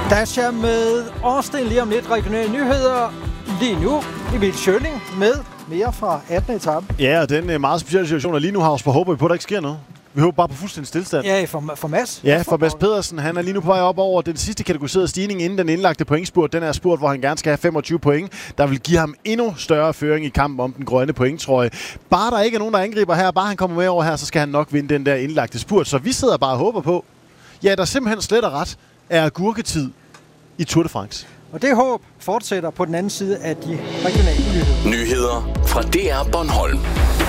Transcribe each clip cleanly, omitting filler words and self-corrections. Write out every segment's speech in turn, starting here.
Dacia med Austin lige om lidt. Regionale nyheder lige nu. Emil Schønning med mere fra 18. etape. Ja, og den meget specielle situation, og lige nu har vi håber på, at der ikke sker noget. Vi håber bare på fuldstændig stillstand. Ja, for Mads. Ja, for Mads Pedersen. Han er lige nu på vej op over den sidste kategoriserede stigning inden den indlagte pointspurt. Den er spurt, hvor han gerne skal have 25 point. Der vil give ham endnu større føring i kampen om den grønne pointtrøje. Bare der ikke er nogen, der angriber her, bare han kommer med over her, så skal han nok vinde den der indlagte spurt. Så vi sidder bare og håber på, ja, der simpelthen slet og ret er agurketid i Tour de France. Og det håb fortsætter på den anden side af de regionale nyheder. Nyheder fra DR Bornholm.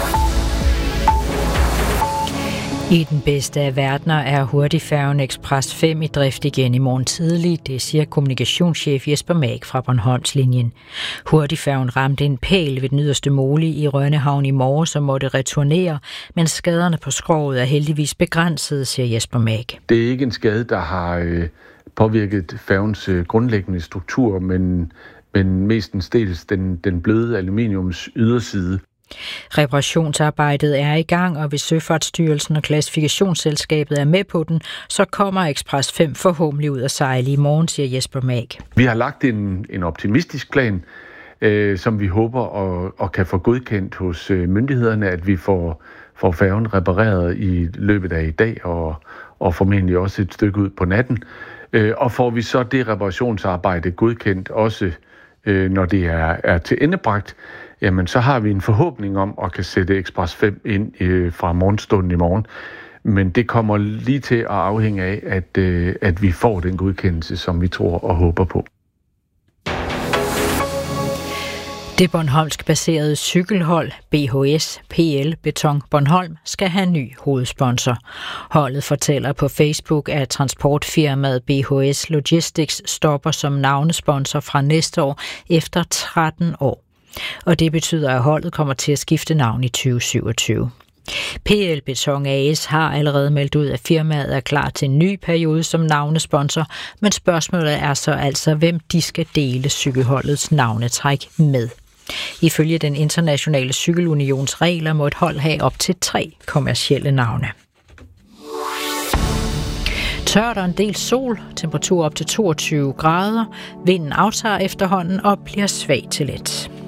I den bedste af verdener er hurtigfærgen Express 5 i drift igen i morgen tidlig, det siger kommunikationschef Jesper Mag fra Bornholmslinjen. Hurtigfærgen ramte en pæl ved den yderste mole i Rønnehavn i morges og måtte returnere, men skaderne på skroget er heldigvis begrænsede, siger Jesper Mag. Det er ikke en skade, der har påvirket færgens grundlæggende struktur, men mestendels den bløde aluminiums yderside. Reparationsarbejdet er i gang, og hvis Søfartsstyrelsen og Klassifikationsselskabet er med på den, så kommer Express 5 forhåbentlig ud at sejle i morgen, siger Jesper Mag. Vi har lagt en optimistisk plan, som vi håber og kan få godkendt hos myndighederne, at vi får færgen repareret i løbet af i dag og formentlig også et stykke ud på natten. Og får vi så det reparationsarbejde godkendt også, når det er til endebragt, jamen så har vi en forhåbning om at kan sætte Express 5 ind fra morgenstunden i morgen. Men det kommer lige til at afhænge af, at vi får den godkendelse, som vi tror og håber på. Det bornholmsk-baserede cykelhold BHS PL Beton Bornholm skal have en ny hovedsponsor. Holdet fortæller på Facebook, at transportfirmaet BHS Logistics stopper som navnesponsor fra næste år efter 13 år. Og det betyder, at holdet kommer til at skifte navn i 2027. PL Beton AS har allerede meldt ud, at firmaet er klar til en ny periode som navnesponsor, men spørgsmålet er så altså, hvem de skal dele cykelholdets navnetræk med. Ifølge den internationale cykelunions regler må et hold have op til 3 kommercielle navne. Tørt og en del sol, temperatur op til 22 grader, vinden aftager efterhånden og bliver svag til let.